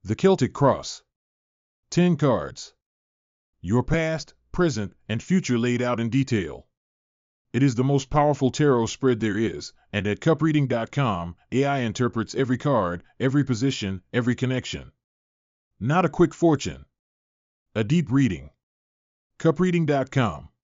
The Celtic Cross. 10 cards. Your past, present, and future laid out in detail. It is the most powerful tarot spread there is, and at cupreading.com, AI interprets every card, every position, every connection. Not a quick fortune. A deep reading. cupreading.com.